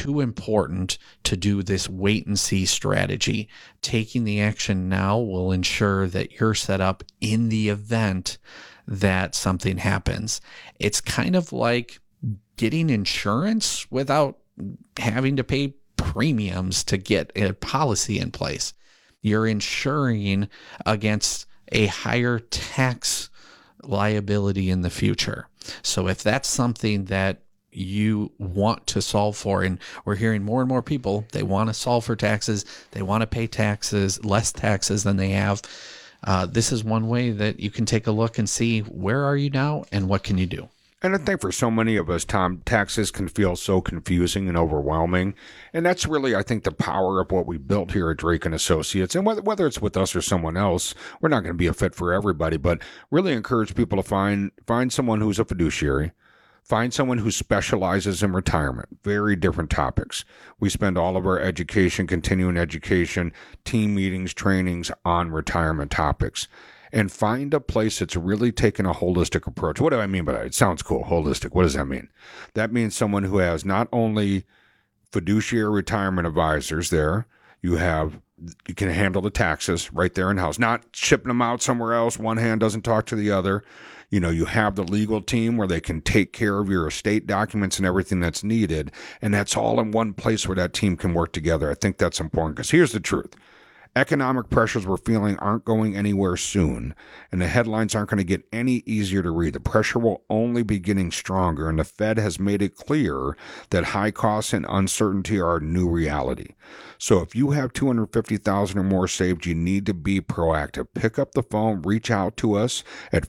too important to do this wait and see strategy. Taking the action now will ensure that you're set up in the event that something happens. It's kind of like getting insurance without having to pay premiums to get a policy in place. You're insuring against a higher tax liability in the future. So if that's something that you want to solve for, and we're hearing more and more people, they want to solve for taxes, they want to pay taxes, less taxes than they have. This is one way that you can take a look and see where are you now and what can you do. And I think for so many of us, Tom, taxes can feel so confusing and overwhelming. And that's really, I think, the power of what we built here at Drake & Associates. And whether it's with us or someone else, we're not going to be a fit for everybody, but really encourage people to find someone who's a fiduciary. Find someone who specializes in retirement. Very different topics. We spend all of our education, continuing education, team meetings, trainings on retirement topics. And find a place that's really taking a holistic approach. What do I mean by that? It sounds cool, holistic. What does that mean? That means someone who has not only fiduciary retirement advisors there, you can handle the taxes right there in-house, not shipping them out somewhere else. One hand doesn't talk to the other. You have the legal team where they can take care of your estate documents and everything that's needed. And that's all in one place where that team can work together. I think that's important because here's the truth. Economic pressures we're feeling aren't going anywhere soon, and the headlines aren't going to get any easier to read. The pressure will only be getting stronger, and the Fed has made it clear that high costs and uncertainty are a new reality. So if you have $250,000 or more saved, you need to be proactive. Pick up the phone, reach out to us at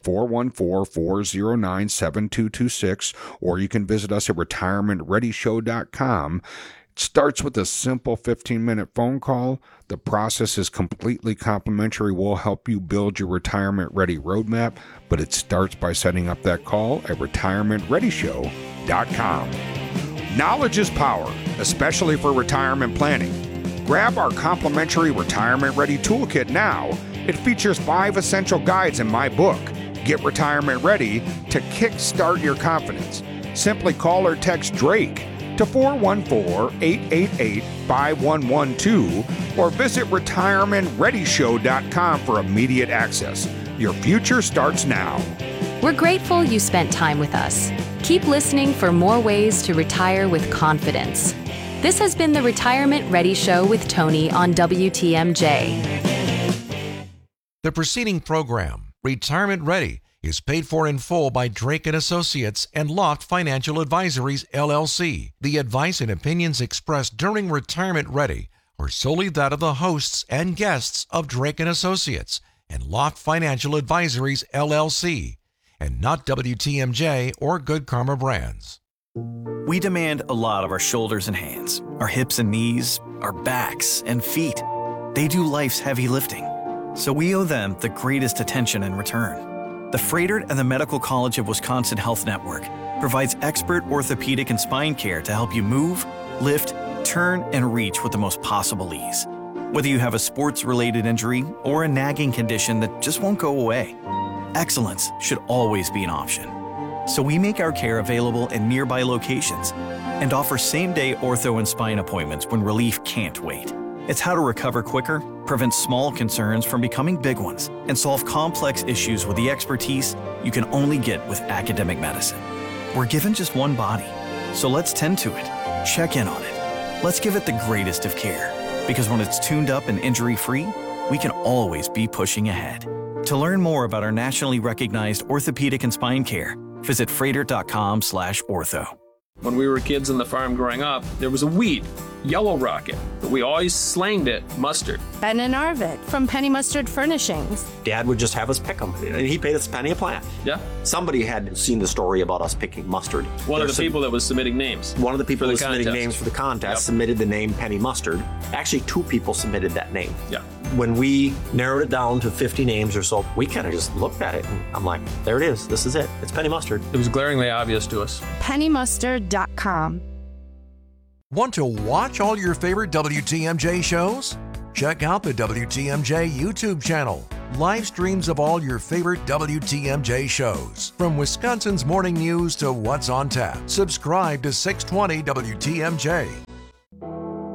414-409-7226, or you can visit us at retirementreadyshow.com. It starts with a simple 15-minute phone call. The process is completely complimentary. We'll help you build your retirement-ready roadmap, but it starts by setting up that call at retirementreadyshow.com. Knowledge is power, especially for retirement planning. Grab our complimentary Retirement Ready Toolkit now. It features 5 essential guides in my book, Get Retirement Ready, to kickstart your confidence. Simply call or text Drake to 414-888-5112 or visit retirementreadyshow.com for immediate access. Your future starts now. We're grateful you spent time with us. Keep listening for more ways to retire with confidence. This has been the Retirement Ready Show with Tony on WTMJ. The preceding program, Retirement Ready, is paid for in full by Drake & Associates and Loft Financial Advisories, LLC. The advice and opinions expressed during Retirement Ready are solely that of the hosts and guests of Drake & Associates and Loft Financial Advisories, LLC, and not WTMJ or Good Karma Brands. We demand a lot of our shoulders and hands, our hips and knees, our backs and feet. They do life's heavy lifting, so we owe them the greatest attention in return. The Froedtert and the Medical College of Wisconsin Health Network provides expert orthopedic and spine care to help you move, lift, turn, and reach with the most possible ease. Whether you have a sports-related injury or a nagging condition that just won't go away, excellence should always be an option. So we make our care available in nearby locations and offer same-day ortho and spine appointments when relief can't wait. It's how to recover quicker, prevent small concerns from becoming big ones, and solve complex issues with the expertise you can only get with academic medicine. We're given just one body, so let's tend to it, check in on it. Let's give it the greatest of care, because when it's tuned up and injury-free, we can always be pushing ahead. To learn more about our nationally recognized orthopedic and spine care, visit froedtert.com/ortho. When we were kids on the farm growing up, there was a weed, yellow rocket, but we always slanged it mustard. Ben and Arvid from Penny Mustard Furnishings. Dad would just have us pick them, and he paid us a penny a plant. Yeah. Somebody had seen the story about us picking mustard. One of the people that was submitting names. One of the people who was submitting names for the contest submitted the name Penny Mustard. Actually, 2 people submitted that name. Yeah. When we narrowed it down to 50 names or so, we kind of just looked at it, and I'm like, there it is. This is it. It's Penny Mustard. It was glaringly obvious to us. PennyMustard.com. Want to watch all your favorite WTMJ shows? Check out the WTMJ YouTube channel. Live streams of all your favorite WTMJ shows. From Wisconsin's morning news to what's on tap. Subscribe to 620 WTMJ.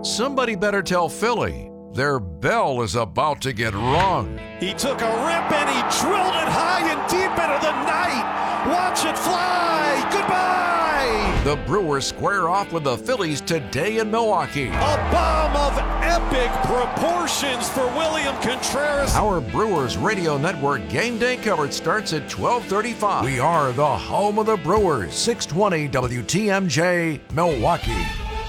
Somebody better tell Philly their bell is about to get rung. He took a rip and he drilled it high and deep into the night. Watch it fly. Goodbye. The Brewers square off with the Phillies today in Milwaukee. A bomb of epic proportions for William Contreras. Our Brewers Radio Network game day coverage starts at 12:35. We are the home of the Brewers, 620 WTMJ, Milwaukee.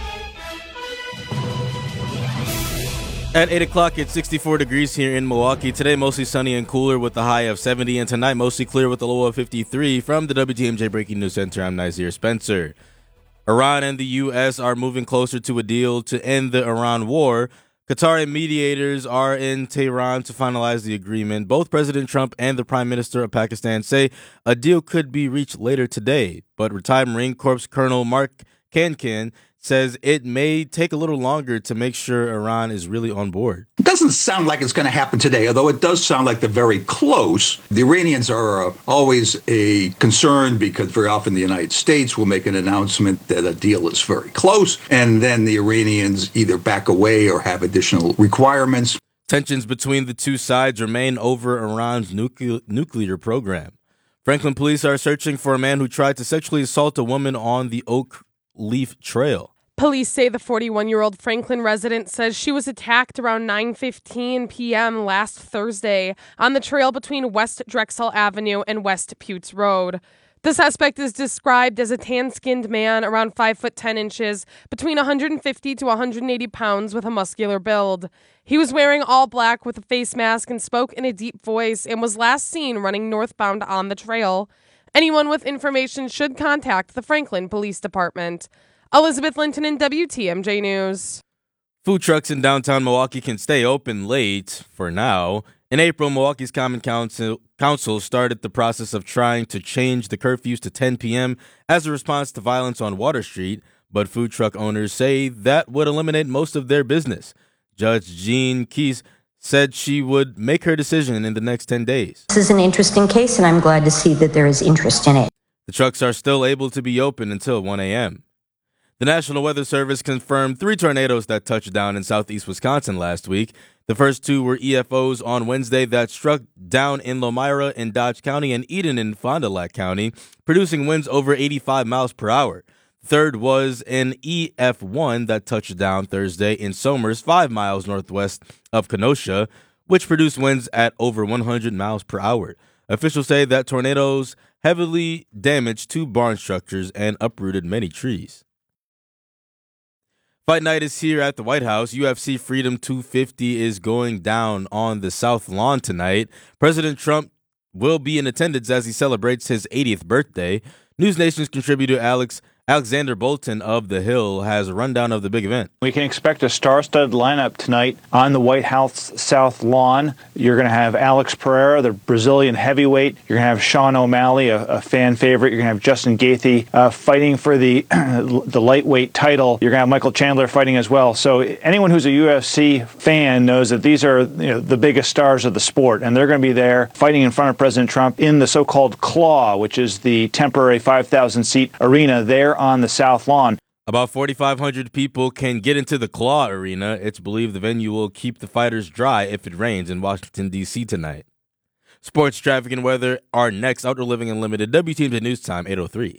At 8 o'clock, it's 64 degrees here in Milwaukee. Today, mostly sunny and cooler with a high of 70. And tonight, mostly clear with a low of 53. From the WTMJ Breaking News Center, I'm Nazir Spencer. Iran and the U.S. are moving closer to a deal to end the Iran war. Qatari mediators are in Tehran to finalize the agreement. Both President Trump and the Prime Minister of Pakistan say a deal could be reached later today. But retired Marine Corps Colonel Mark Kankan says it may take a little longer to make sure Iran is really on board. It doesn't sound like it's going to happen today, although it does sound like they're very close. The Iranians are always a concern because very often the United States will make an announcement that a deal is very close, and then the Iranians either back away or have additional requirements. Tensions between the two sides remain over Iran's nuclear program. Franklin police are searching for a man who tried to sexually assault a woman on the Oak Leaf Trail. Police say the 41-year-old Franklin resident says she was attacked around 9:15 p.m. last Thursday on the trail between West Drexel Avenue and West Putes Road. The suspect is described as a tan-skinned man around 5 foot 10 inches, between 150 to 180 pounds with a muscular build. He was wearing all black with a face mask and spoke in a deep voice and was last seen running northbound on the trail. Anyone with information should contact the Franklin Police Department. Elizabeth Linton in WTMJ News. Food trucks in downtown Milwaukee can stay open late for now. In April, Milwaukee's Common Council started the process of trying to change the curfews to 10 p.m. as a response to violence on Water Street, but food truck owners say that would eliminate most of their business. Judge Jean Keese said she would make her decision in the next 10 days. This is an interesting case, and I'm glad to see that there is interest in it. The trucks are still able to be open until 1 a.m. The National Weather Service confirmed 3 tornadoes that touched down in southeast Wisconsin last week. The first 2 were EFOs on Wednesday that struck down in Lomira in Dodge County and Eden in Fond du Lac County, producing winds over 85 miles per hour. The third was an EF1 that touched down Thursday in Somers, 5 miles northwest of Kenosha, which produced winds at over 100 miles per hour. Officials say that tornadoes heavily damaged 2 barn structures and uprooted many trees. Fight night is here at the White House. UFC Freedom 250 is going down on the South Lawn tonight. President Trump will be in attendance as he celebrates his 80th birthday. News Nation's contributor Alexander Bolton of The Hill has a rundown of the big event. We can expect a star-studded lineup tonight on the White House South Lawn. You're going to have Alex Pereira, the Brazilian heavyweight. You're going to have Sean O'Malley, a fan favorite. You're going to have Justin Gaethje fighting for the lightweight title. You're going to have Michael Chandler fighting as well. So anyone who's a UFC fan knows that these are the biggest stars of the sport, and they're going to be there fighting in front of President Trump in the so-called Claw, which is the temporary 5,000-seat arena there on the South Lawn. About 4,500 people can get into the Claw Arena. It's believed the venue will keep the fighters dry if it rains in Washington, D.C. tonight. Sports, traffic, and weather are next. Outdoor Living Unlimited, WTMJ News Time, 8:03.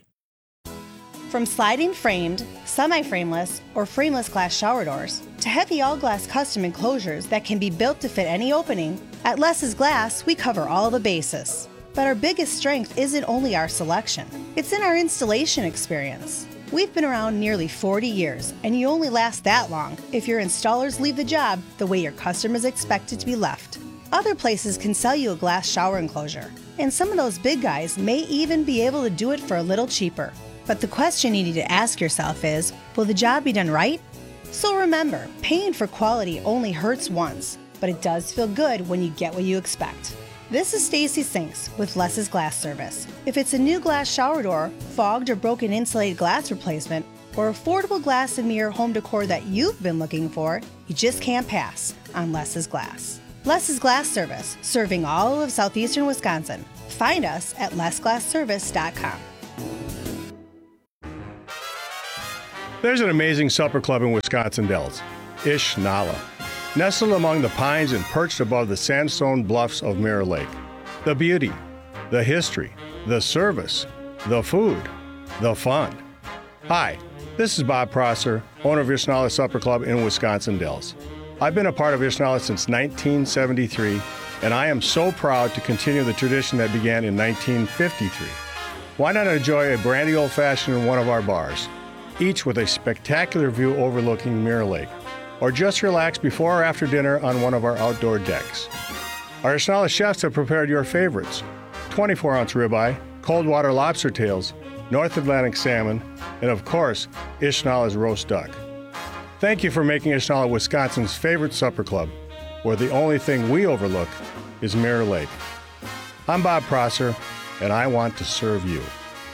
From sliding framed, semi-frameless, or frameless glass shower doors, to heavy all-glass custom enclosures that can be built to fit any opening, at Less's Glass, we cover all the bases. But our biggest strength isn't only our selection. It's in our installation experience. We've been around nearly 40 years, and you only last that long if your installers leave the job the way your customers expect it to be left. Other places can sell you a glass shower enclosure, and some of those big guys may even be able to do it for a little cheaper. But the question you need to ask yourself is, will the job be done right? So remember, paying for quality only hurts once, but it does feel good when you get what you expect. This is Stacy Sinks with Less's Glass Service. If it's a new glass shower door, fogged or broken insulated glass replacement, or affordable glass and mirror home decor that you've been looking for, you just can't pass on Less's Glass. Less's Glass Service, serving all of southeastern Wisconsin. Find us at lessglassservice.com. There's an amazing supper club in Wisconsin Dells. Ishnala, nestled among the pines and perched above the sandstone bluffs of Mirror Lake. The beauty, the history, the service, the food, the fun. Hi, this is Bob Prosser, owner of Ishnala Supper Club in Wisconsin Dells. I've been a part of Ishnala since 1973, and I am so proud to continue the tradition that began in 1953. Why not enjoy a brandy old-fashioned in one of our bars, each with a spectacular view overlooking Mirror Lake, or just relax before or after dinner on one of our outdoor decks. Our Ishnala chefs have prepared your favorites: 24-ounce ribeye, cold water lobster tails, North Atlantic salmon, and of course, Ishnala's roast duck. Thank you for making Ishnala Wisconsin's favorite supper club, where the only thing we overlook is Mirror Lake. I'm Bob Prosser, and I want to serve you.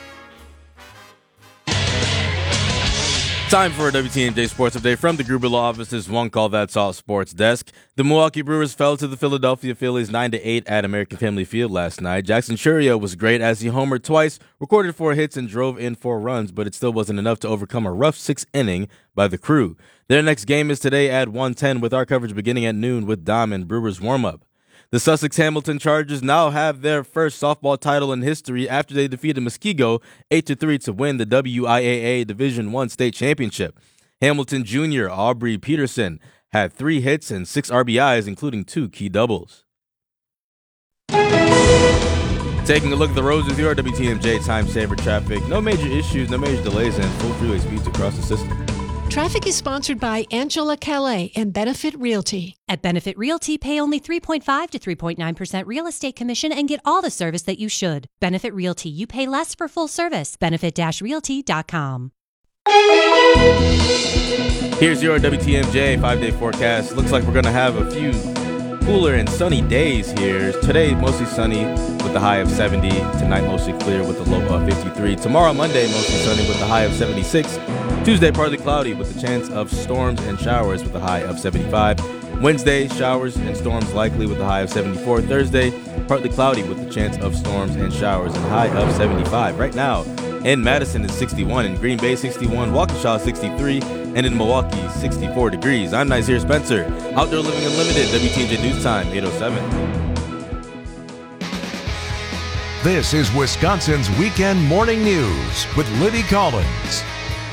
Time for a WTMJ Sports Update from the Gruber Law Office's One Call That's All Sports Desk. The Milwaukee Brewers fell to the Philadelphia Phillies 9-8 at American Family Field last night. Jackson Chourio was great as he homered twice, recorded 4 hits, and drove in 4 runs, but it still wasn't enough to overcome a rough 6th inning by the crew. Their next game is today at 1:10 with our coverage beginning at noon with Dom and Brewers warm-up. The Sussex Hamilton Chargers now have their first softball title in history after they defeated Muskego 8-3 to win the WIAA Division I state championship. Hamilton Jr. Aubrey Peterson had 3 hits and 6 RBIs, including 2 key doubles. Taking a look at the roads with your WTMJ time saver traffic. No major issues, no major delays, and full freeway speeds across the system. Traffic is sponsored by Angela Calais and Benefit Realty. At Benefit Realty, pay only 3.5 to 3.9% real estate commission and get all the service that you should. Benefit Realty, you pay less for full service. Benefit-realty.com. Here's your WTMJ 5-day forecast. Looks like we're going to have a few cooler and sunny days here. Today, mostly sunny with the high of 70. Tonight, mostly clear with a low of 53. Tomorrow, Monday, mostly sunny with the high of 76. Tuesday, partly cloudy with the chance of storms and showers with a high of 75. Wednesday, showers and storms likely with a high of 74. Thursday, partly cloudy with the chance of storms and showers and high of 75. Right now, in Madison, it's 61. In Green Bay, 61. Waukesha, 63. And in Milwaukee, 64 degrees. I'm Nazir Spencer. Outdoor Living Unlimited, WTMJ News Time, 8:07. This is Wisconsin's Weekend Morning News with Libby Collins.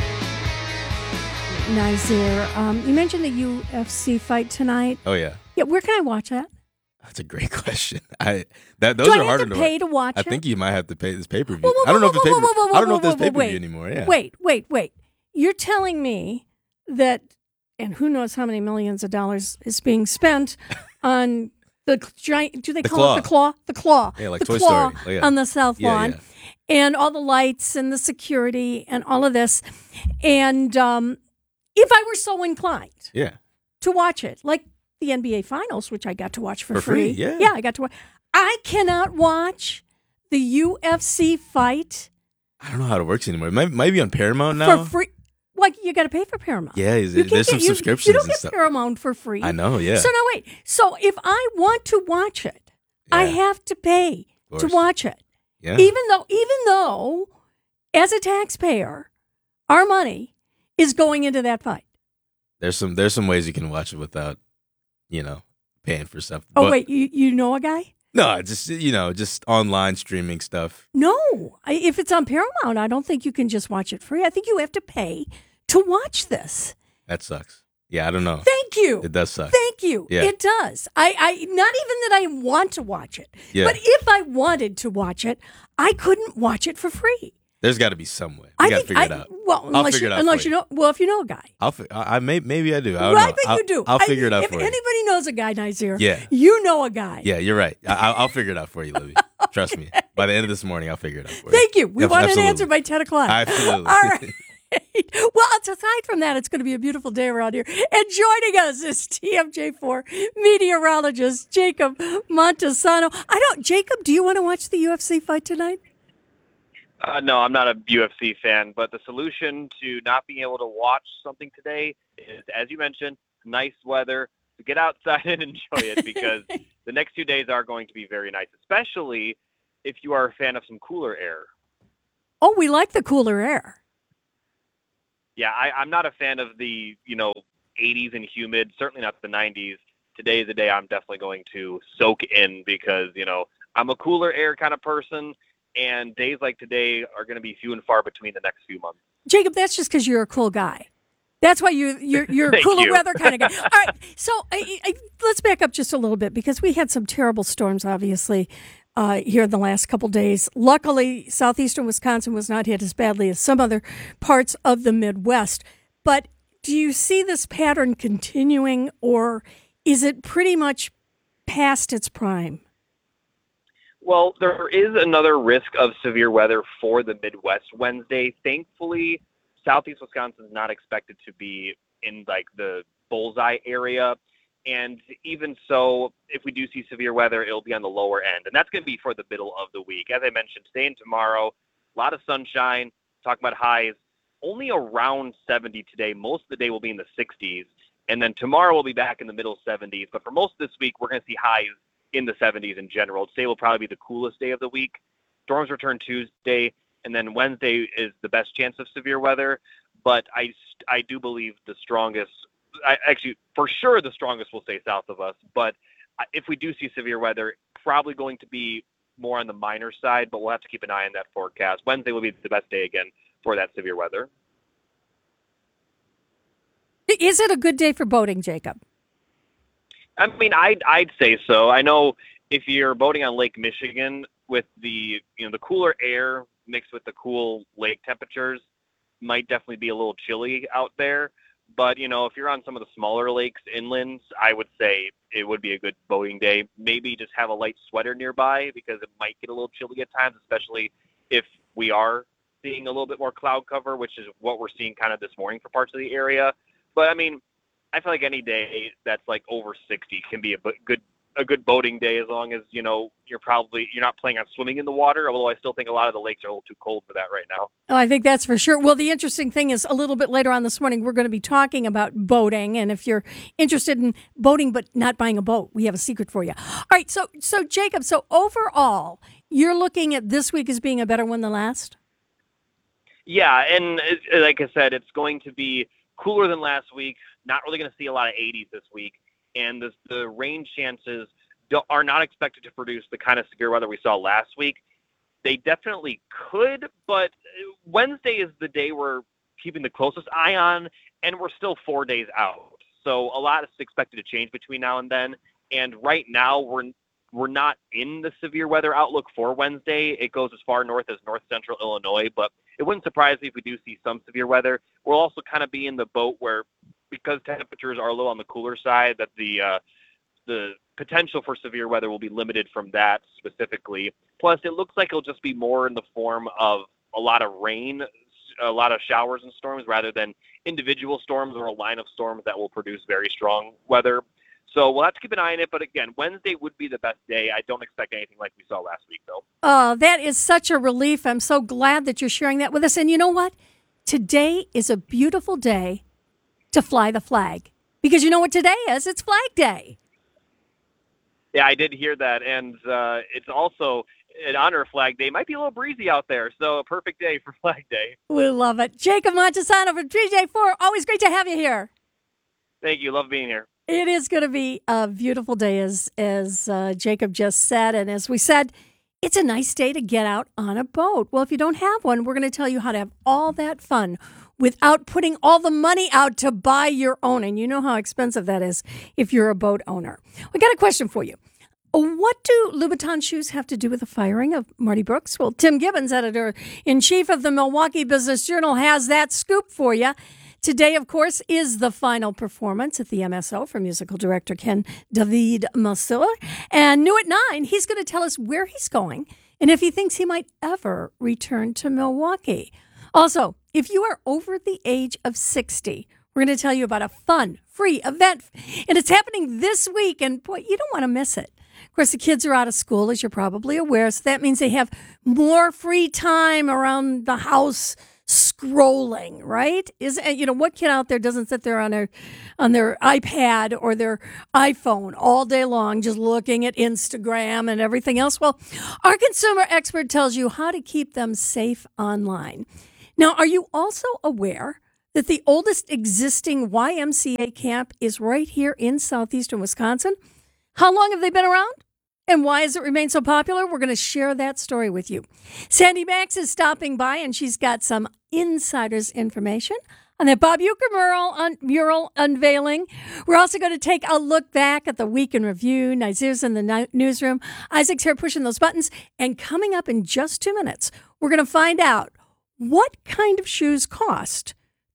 Nazir, you mentioned the UFC fight tonight. Oh, yeah. Yeah, where can I watch that? That's a great question. Those Do are I harder have to pay to watch I it? think you might have to pay this pay-per-view. I don't know if it's pay-per-view. I don't know if there's pay-per-view anymore. Yeah. Wait. You're telling me that, and who knows how many millions of dollars is being spent on the giant, do they call it the claw? The claw. Yeah, like the Toy claw Story. on the South Lawn. Yeah. And all the lights and the security and all of this. And if I were so inclined to watch it, like the NBA Finals, which I got to watch for free. Yeah, I got to watch. I cannot watch the UFC fight. I don't know how it works anymore. It might be on Paramount now. For free. Like, you got to pay for Paramount. Yeah, there's some subscriptions You don't and get stuff. Paramount for free. I know, yeah. So, now wait. So, if I want to watch it, I have to pay to watch it. Yeah. Even though, as a taxpayer, our money is going into that fight. There's some ways you can watch it without, paying for stuff. Oh, But- wait, you know a guy? No, just online streaming stuff. No. If it's on Paramount, I don't think you can just watch it free. I think you have to pay to watch this. That sucks. Yeah, I don't know. Thank you. It does suck. Thank you. Yeah. It does. I not even that I want to watch it. Yeah. But if I wanted to watch it, I couldn't watch it for free. There's got to be some way. You got to figure it out. Well, I'll unless figure you, it out unless for you know, well, if you know a guy. Maybe I do. I don't Well, I know. bet you do. I'll figure it out if for you. anybody knows a guy, Nazir, Yeah. you know a guy. Yeah, you're right. I'll figure it out for you, Libby. Trust me. By the end of this morning, I'll figure it out for you. Thank you. We want Absolutely. an answer by 10 o'clock. Absolutely. All right. Well, aside from that, it's going to be a beautiful day around here. And joining us is TMJ4 meteorologist Jacob Montesano. Jacob, do you want to watch the UFC fight tonight? No, I'm not a UFC fan, but the solution to not being able to watch something today is, as you mentioned, nice weather. So get outside and enjoy it because the next 2 days are going to be very nice, especially if you are a fan of some cooler air. Oh, we like the cooler air. Yeah, I'm not a fan of the, 80s and humid, certainly not the 90s. Today is the day I'm definitely going to soak in because, I'm a cooler air kind of person, and days like today are going to be few and far between the next few months. Jacob, that's just because you're a cool guy. That's why you're a cooler weather kind of guy. All right, so let's back up just a little bit because we had some terrible storms, obviously, here in the last couple days. Luckily, southeastern Wisconsin was not hit as badly as some other parts of the Midwest. But do you see this pattern continuing, or is it pretty much past its prime? Well, there is another risk of severe weather for the Midwest Wednesday. Thankfully, southeast Wisconsin is not expected to be in the bullseye area. And even so, if we do see severe weather, it'll be on the lower end. And that's going to be for the middle of the week. As I mentioned, today and tomorrow, a lot of sunshine, talking about highs, only around 70 today. Most of the day will be in the 60s. And then tomorrow we'll be back in the middle 70s. But for most of this week, we're going to see highs in the 70s in general. Today will probably be the coolest day of the week. Storms return Tuesday, and then Wednesday is the best chance of severe weather. But I do believe the strongest, for sure the strongest will stay south of us. But if we do see severe weather, probably going to be more on the minor side, but we'll have to keep an eye on that forecast. Wednesday will be the best day again for that severe weather. Is it a good day for boating, Jacob? I mean, I'd say so. I know if you're boating on Lake Michigan with the cooler air mixed with the cool lake temperatures, might definitely be a little chilly out there. But, if you're on some of the smaller lakes inland, I would say it would be a good boating day. Maybe just have a light sweater nearby because it might get a little chilly at times, especially if we are seeing a little bit more cloud cover, which is what we're seeing kind of this morning for parts of the area. But, I mean, I feel like any day that's over 60 can be a good boating day as long as, you're not planning on swimming in the water, although I still think a lot of the lakes are a little too cold for that right now. Oh, I think that's for sure. Well, the interesting thing is a little bit later on this morning, we're going to be talking about boating. And if you're interested in boating but not buying a boat, we have a secret for you. All right. So Jacob, overall, you're looking at this week as being a better one than last? Yeah. And like I said, it's going to be cooler than last week. Not really going to see a lot of 80s this week. And the rain chances are not expected to produce the kind of severe weather we saw last week. They definitely could, but Wednesday is the day we're keeping the closest eye on, and we're still 4 days out. So a lot is expected to change between now and then. And right now, we're not in the severe weather outlook for Wednesday. It goes as far north as north central Illinois, but it wouldn't surprise me if we do see some severe weather. We'll also kind of be in the boat where, because temperatures are a little on the cooler side, that the potential for severe weather will be limited from that specifically. Plus, it looks like it'll just be more in the form of a lot of rain, a lot of showers and storms, rather than individual storms or a line of storms that will produce very strong weather. So we'll have to keep an eye on it. But again, Wednesday would be the best day. I don't expect anything like we saw last week, though. Oh, that is such a relief. I'm so glad that you're sharing that with us. And you know what? Today is a beautiful day to fly the flag. Because you know what today is? It's Flag Day. Yeah, I did hear that. And it's also in honor of Flag Day. It might be a little breezy out there, so a perfect day for Flag Day. We love it. Jacob Montesano from TJ4. Always great to have you here. Thank you. Love being here. It is going to be a beautiful day, as Jacob just said. And as we said, it's a nice day to get out on a boat. Well, if you don't have one, we're going to tell you how to have all that fun without putting all the money out to buy your own. And you know how expensive that is if you're a boat owner. We got a question for you. What do Louboutin shoes have to do with the firing of Marty Brooks? Well, Tim Gibbons, editor-in-chief of the Milwaukee Business Journal, has that scoop for you. Today, of course, is the final performance at the MSO for musical director Ken David Masur. And new at 9, he's going to tell us where he's going and if he thinks he might ever return to Milwaukee. Also, if you are over the age of 60, we're going to tell you about a fun, free event. And it's happening this week, and boy, you don't want to miss it. Of course, the kids are out of school, as you're probably aware, so that means they have more free time around the house scrolling, right? What kid out there doesn't sit there on their iPad or their iPhone all day long just looking at Instagram and everything else? Well, our consumer expert tells you how to keep them safe online. Now, are you also aware that the oldest existing YMCA camp is right here in southeastern Wisconsin. How long have they been around? And why has it remained so popular? We're going to share that story with you. Sandy Max is stopping by, and she's got some insider's information on that Bob Uecker mural unveiling. We're also going to take a look back at the week in review. Nazir's in the newsroom. Isaac's here pushing those buttons. And coming up in just 2 minutes, we're going to find out what kind of shoes cost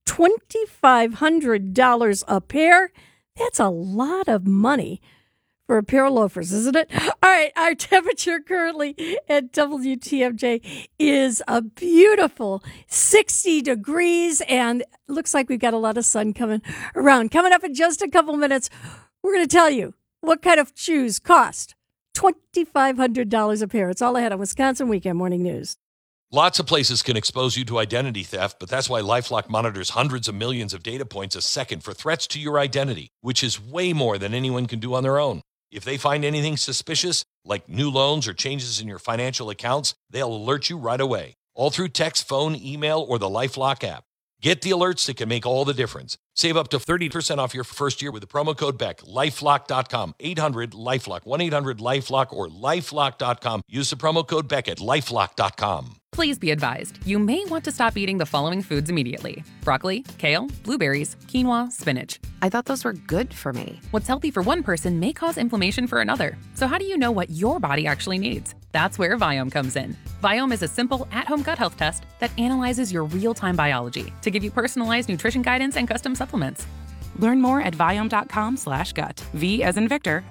$2,500 a pair. That's a lot of money for a pair of loafers, isn't it? All right, our temperature currently at WTMJ is a beautiful 60 degrees, and looks like we've got a lot of sun coming around. Coming up in just a couple minutes, we're going to tell you what kind of shoes cost $2,500 a pair. It's all ahead on Wisconsin Weekend Morning News. Lots of places can expose you to identity theft, but that's why LifeLock monitors hundreds of millions of data points a second for threats to your identity, which is way more than anyone can do on their own. If they find anything suspicious, like new loans or changes in your financial accounts, they'll alert you right away, all through text, phone, email, or the LifeLock app. Get the alerts that can make all the difference. Save up to 30% off your first year with the promo code BECK. LifeLock.com, 800-LifeLock, 1-800-LifeLock, or LifeLock.com. Use the promo code BECK at LifeLock.com. Please be advised, you may want to stop eating the following foods immediately. Broccoli, kale, blueberries, quinoa, spinach. I thought those were good for me. What's healthy for one person may cause inflammation for another. So how do you know what your body actually needs? That's where Viome comes in. Viome is a simple at-home gut health test that analyzes your real-time biology to give you personalized nutrition guidance and custom supplements. Learn more at Viome.com/gut. V as in Victor,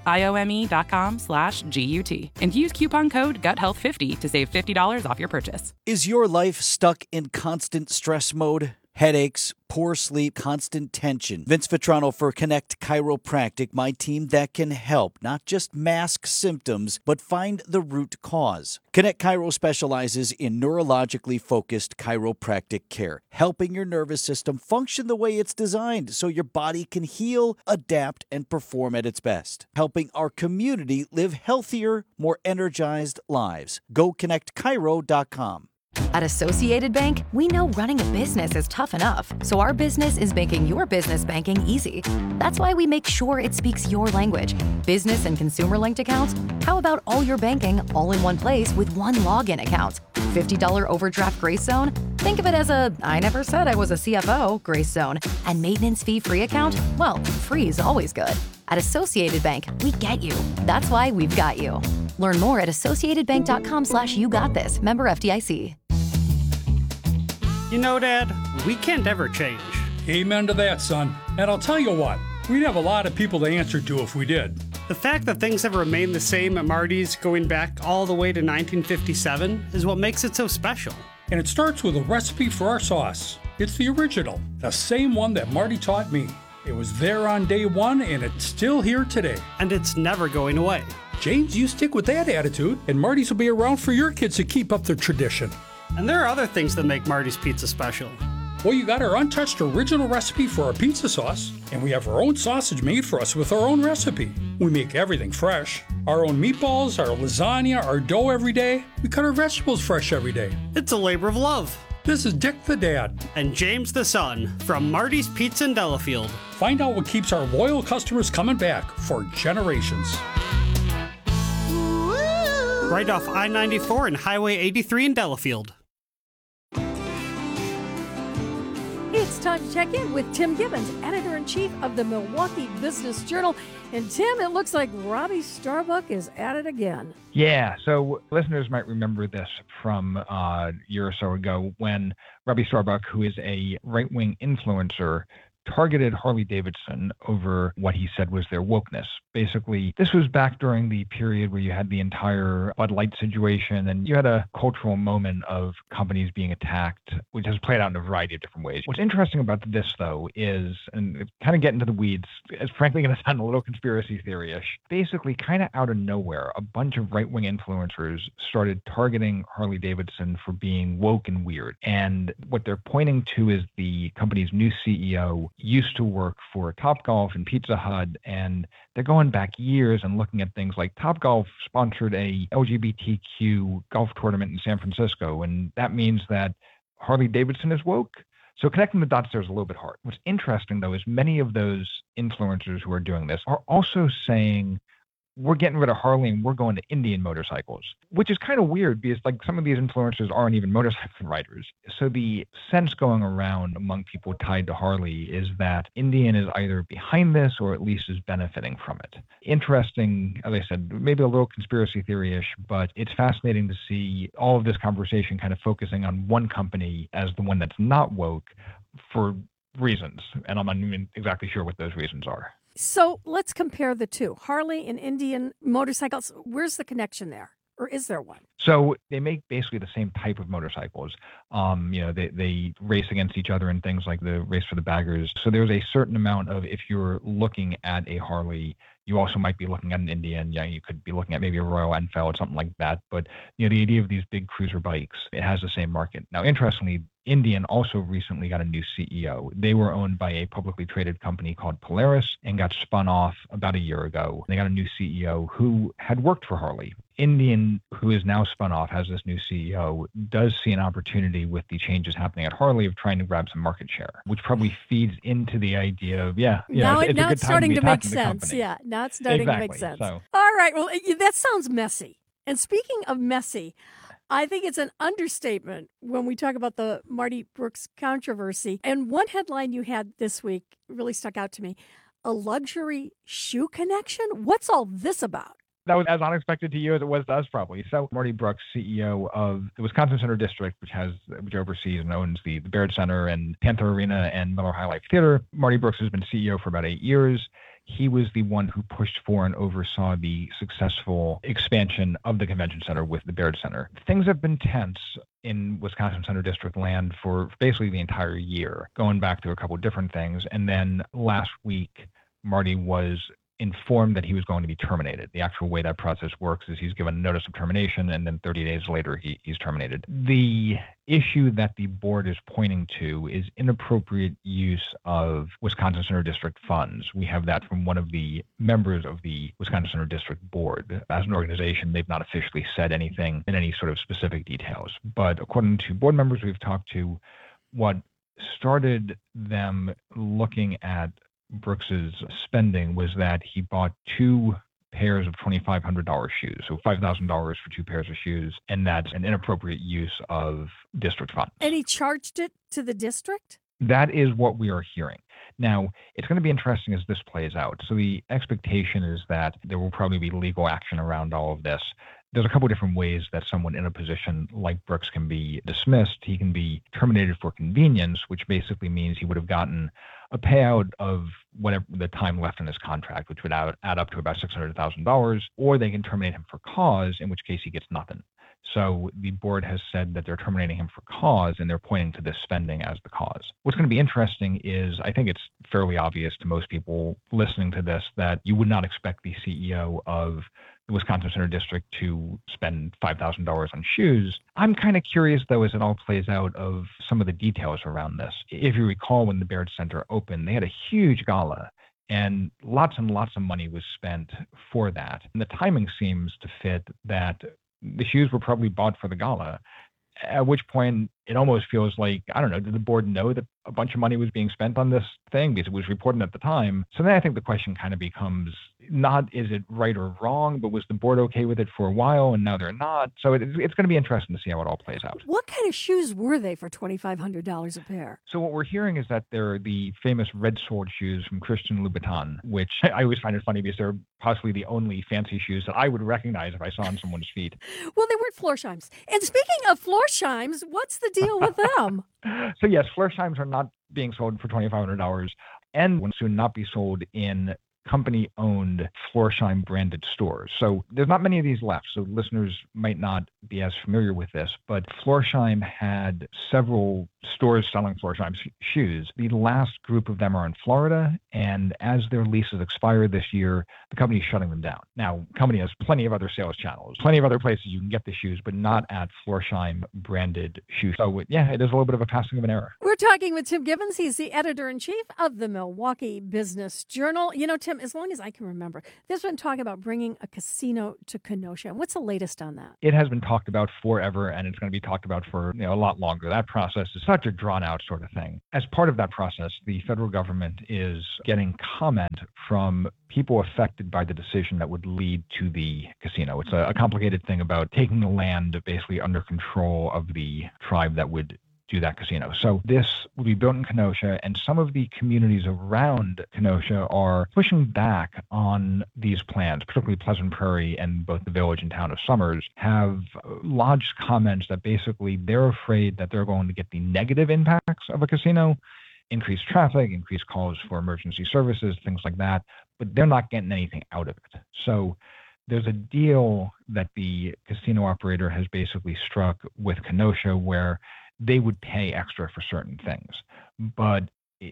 IOME.com/GUT. And use coupon code GUTHEALTH50 to save $50 off your purchase. Is your life stuck in constant stress mode? Headaches, poor sleep, constant tension. Vince Vitrano for Connect Chiropractic, my team that can help, not just mask symptoms, but find the root cause. Connect Chiro specializes in neurologically focused chiropractic care, helping your nervous system function the way it's designed so your body can heal, adapt, and perform at its best. Helping our community live healthier, more energized lives. Go ConnectChiro.com. At Associated Bank, we know running a business is tough enough, so our business is making your business banking easy. That's why we make sure it speaks your language. Business and consumer-linked accounts? How about all your banking all in one place with one login account? $50 overdraft grace zone? Think of it as a I never said I was a CFO grace zone. And maintenance fee-free account? Well, free is always good. At Associated Bank, we get you. That's why we've got you. Learn more at associatedbank.com/YouGotThis. Member FDIC. You know, Dad, we can't ever change. Amen to that, son. And I'll tell you what, we'd have a lot of people to answer to if we did. The fact that things have remained the same at Marty's going back all the way to 1957 is what makes it so special. And it starts with a recipe for our sauce. It's the original, the same one that Marty taught me. It was there on day one, and it's still here today. And it's never going away. James, you stick with that attitude, and Marty's will be around for your kids to keep up their tradition. And there are other things that make Marty's Pizza special. Well, you got our untouched original recipe for our pizza sauce, and we have our own sausage made for us with our own recipe. We make everything fresh. Our own meatballs, our lasagna, our dough every day. We cut our vegetables fresh every day. It's a labor of love. This is Dick the Dad. And James the Son from Marty's Pizza in Delafield. Find out what keeps our loyal customers coming back for generations. Right off I-94 and Highway 83 in Delafield. It's time to check in with Tim Gibbons, editor-in-chief of the Milwaukee Business Journal. And Tim, it looks like Robbie Starbuck is at it again. Yeah, so listeners might remember this from a year or so ago when Robbie Starbuck, who is a right-wing influencer, targeted Harley-Davidson over what he said was their wokeness. Basically, this was back during the period where you had the entire Bud Light situation, and you had a cultural moment of companies being attacked, which has played out in a variety of different ways. What's interesting about this, though, is, and kind of get into the weeds, it's frankly going to sound a little conspiracy theory-ish, basically kind of out of nowhere, a bunch of right-wing influencers started targeting Harley-Davidson for being woke and weird. And what they're pointing to is the company's new CEO used to work for Topgolf and Pizza Hut, and they're going back years and looking at things like Topgolf sponsored a LGBTQ golf tournament in San Francisco, and that means that Harley-Davidson is woke. So connecting the dots there is a little bit hard. What's interesting, though, is many of those influencers who are doing this are also saying, we're getting rid of Harley and we're going to Indian motorcycles, which is kind of weird because like some of these influencers aren't even motorcycle riders. So the sense going around among people tied to Harley is that Indian is either behind this or at least is benefiting from it. Interesting, as I said, maybe a little conspiracy theory-ish, but it's fascinating to see all of this conversation kind of focusing on one company as the one that's not woke for reasons. And I'm not even exactly sure what those reasons are. So let's compare the two. Harley and Indian motorcycles. Where's the connection there? Or is there one? So they make basically the same type of motorcycles. They race against each other in things like the race for the baggers. So there's a certain amount of, if you're looking at a Harley, you also might be looking at an Indian. Yeah, you could be looking at maybe a Royal Enfield, something like that. But the idea of these big cruiser bikes, it has the same market. Now, interestingly, Indian also recently got a new CEO. They were owned by a publicly traded company called Polaris and got spun off about a year ago. They got a new CEO who had worked for Harley. Indian, who is now spun off, has this new CEO, does see an opportunity with the changes happening at Harley of trying to grab some market share, which probably feeds into the idea of, now it's starting to make sense. Company. Yeah, now it's starting to make sense. So. All right, well, that sounds messy. And speaking of messy, I think it's an understatement when we talk about the Marty Brooks controversy. And one headline you had this week really stuck out to me. A luxury shoe connection? What's all this about? That was as unexpected to you as it was to us, probably. So Marty Brooks, CEO of the Wisconsin Center District, which oversees and owns the Baird Center and Panther Arena and Miller High Life Theater. Marty Brooks has been CEO for about 8 years. He was the one who pushed for and oversaw the successful expansion of the convention center with the Baird Center. Things have been tense in Wisconsin Center District land for basically the entire year, going back to a couple of different things. And then last week, Marty was informed that he was going to be terminated. The actual way that process works is he's given a notice of termination, and then 30 days later, he's terminated. The issue that the board is pointing to is inappropriate use of Wisconsin Center District funds. We have that from one of the members of the Wisconsin Center District board. As an organization, they've not officially said anything in any sort of specific details. But according to board members we've talked to, what started them looking at Brooks's spending was that he bought 2 pairs of $2,500 shoes, so $5,000 for 2 pairs of shoes, and that's an inappropriate use of district funds. And he charged it to the district? That is what we are hearing. Now, it's going to be interesting as this plays out. So the expectation is that there will probably be legal action around all of this. There's a couple of different ways that someone in a position like Brooks can be dismissed. He can be terminated for convenience, which basically means he would have gotten a payout of whatever the time left in his contract, which would add up to about $600,000, or they can terminate him for cause, in which case he gets nothing. So the board has said that they're terminating him for cause, and they're pointing to this spending as the cause. What's going to be interesting is, I think it's fairly obvious to most people listening to this that you would not expect the CEO of the Wisconsin Center District to spend $5,000 on shoes. I'm kind of curious, though, as it all plays out, of some of the details around this. If you recall, when the Baird Center opened, they had a huge gala, and lots of money was spent for that. And the timing seems to fit that the shoes were probably bought for the gala, at which point it almost feels like, I don't know, did the board know that a bunch of money was being spent on this thing because it was reported at the time? So then I think the question kind of becomes not is it right or wrong, but was the board okay with it for a while and now they're not? So it's going to be interesting to see how it all plays out. What kind of shoes were they for $2,500 a pair? So what we're hearing is that they're the famous red sword shoes from Christian Louboutin, which I always find it funny because they're possibly the only fancy shoes that I would recognize if I saw on someone's feet. Well, they weren't Florsheim's. And speaking of Florsheim's, what's the deal with them? So yes, Florsheim's are not being sold for $2,500 and will soon not be sold in company-owned Florsheim-branded stores. So there's not many of these left, so listeners might not be as familiar with this, but Florsheim had several stores selling Florsheim shoes. The last group of them are in Florida, and as their leases expire this year, the company is shutting them down. Now, the company has plenty of other sales channels, plenty of other places you can get the shoes, but not at Florsheim-branded shoes. So yeah, it is a little bit of a passing of an era. We're talking with Tim Gibbons. He's the editor-in-chief of the Milwaukee Business Journal. You know, Tim, as long as I can remember, there's been talk about bringing a casino to Kenosha. What's the latest on that? It has been talked about forever, and it's going to be talked about for a lot longer. That process is such a drawn-out sort of thing. As part of that process, the federal government is getting comment from people affected by the decision that would lead to the casino. It's a complicated thing about taking the land basically under control of the tribe that would do that casino. So this will be built in Kenosha, and some of the communities around Kenosha are pushing back on these plans, particularly Pleasant Prairie and both the village and town of Summers have lodged comments that basically they're afraid that they're going to get the negative impacts of a casino, increased traffic, increased calls for emergency services, things like that, but they're not getting anything out of it. So there's a deal that the casino operator has basically struck with Kenosha where they would pay extra for certain things. But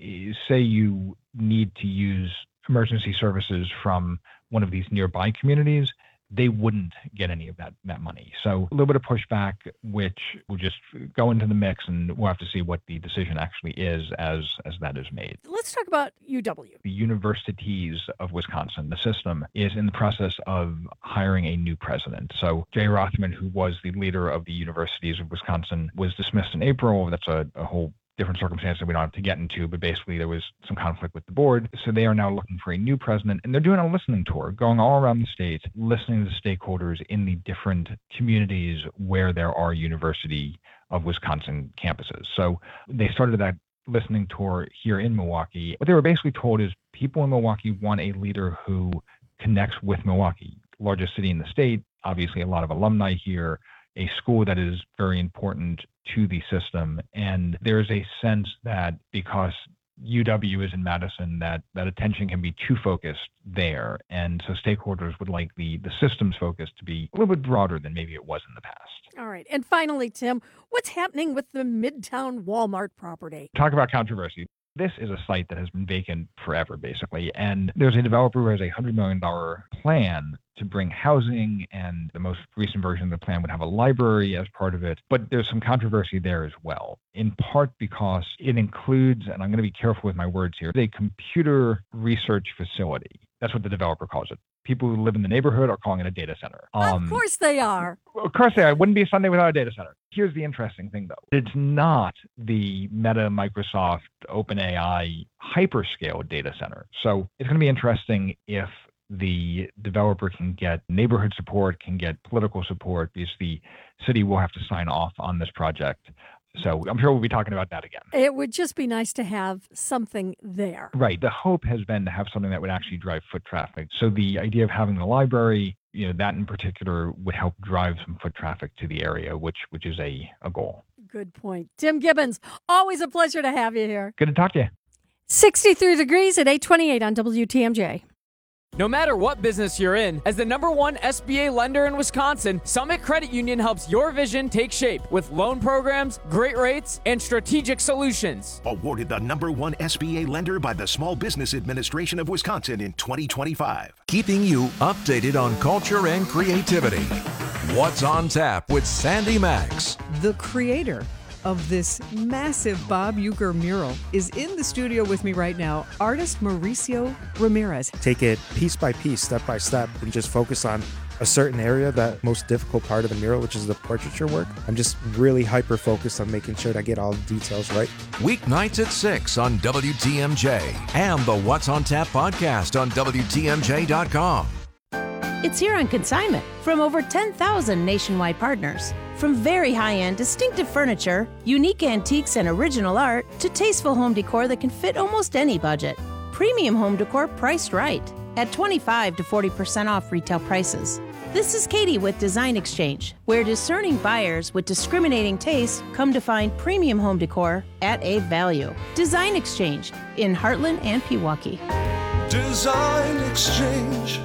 say you need to use emergency services from one of these nearby communities, they wouldn't get any of that money. So a little bit of pushback, which will just go into the mix, and we'll have to see what the decision actually is as that is made. Let's talk about UW. The universities of Wisconsin, the system, is in the process of hiring a new president. So Jay Rothman, who was the leader of the universities of Wisconsin, was dismissed in April. That's a whole different circumstance that we don't have to get into, but basically there was some conflict with the board. So they are now looking for a new president, and they're doing a listening tour, going all around the state, listening to stakeholders in the different communities where there are University of Wisconsin campuses. So they started that listening tour here in Milwaukee. What they were basically told is people in Milwaukee want a leader who connects with Milwaukee, largest city in the state, obviously a lot of alumni here, a school that is very important to the system. And there's a sense that because UW is in Madison, that attention can be too focused there. And so stakeholders would like the system's focus to be a little bit broader than maybe it was in the past. All right. And finally, Tim, what's happening with the Midtown Walmart property? Talk about controversy. This is a site that has been vacant forever, basically. And there's a developer who has a $100 million plan to bring housing, and the most recent version of the plan would have a library as part of it. But there's some controversy there as well, in part because it includes, and I'm going to be careful with my words here, a computer research facility. That's what the developer calls it. People who live in the neighborhood are calling it a data center. Of course they are. Of course they are. It wouldn't be a Sunday without a data center. Here's the interesting thing, though. It's not the Meta, Microsoft, OpenAI hyperscale data center. So it's going to be interesting if the developer can get neighborhood support, can get political support, because the city will have to sign off on this project. So I'm sure we'll be talking about that again. It would just be nice to have something there. Right. The hope has been to have something that would actually drive foot traffic. So the idea of having the library, that in particular would help drive some foot traffic to the area, which is a goal. Good point. Tim Gibbons, always a pleasure to have you here. Good to talk to you. 63 degrees at 8:28 on WTMJ. No matter what business you're in, as the #1 SBA lender in Wisconsin, Summit Credit Union helps your vision take shape with loan programs, great rates, and strategic solutions. Awarded the #1 SBA lender by the Small Business Administration of Wisconsin in 2025. Keeping you updated on culture and creativity. What's on Tap with Sandy Max. The creator of this massive Bob Uecker mural is in the studio with me right now, artist Mauricio Ramirez. Take it piece by piece, step by step, and just focus on a certain area, that most difficult part of the mural, which is the portraiture work. I'm just really hyper-focused on making sure that I get all the details right. Weeknights at 6 on WTMJ and the What's on Tap podcast on WTMJ.com. It's here on consignment from over 10,000 nationwide partners. From very high-end, distinctive furniture, unique antiques and original art, to tasteful home decor that can fit almost any budget. Premium home decor priced right at 25 to 40% off retail prices. This is Katie with Design Exchange, where discerning buyers with discriminating taste come to find premium home decor at a value. Design Exchange in Heartland and Pewaukee. Design Exchange.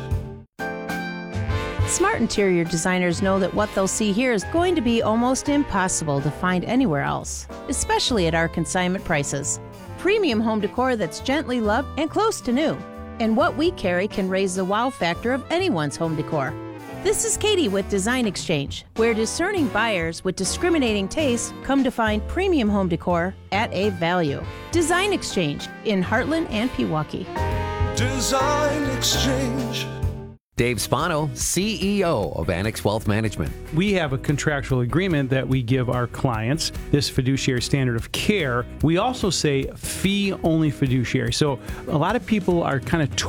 Smart interior designers know that what they'll see here is going to be almost impossible to find anywhere else, especially at our consignment prices. Premium home decor that's gently loved and close to new. And what we carry can raise the wow factor of anyone's home decor. This is Katie with Design Exchange, where discerning buyers with discriminating taste come to find premium home decor at a value. Design Exchange in Heartland and Pewaukee. Design Exchange. Dave Spano, CEO of Annex Wealth Management. We have a contractual agreement that we give our clients, this fiduciary standard of care. We also say fee-only fiduciary. So a lot of people are kind of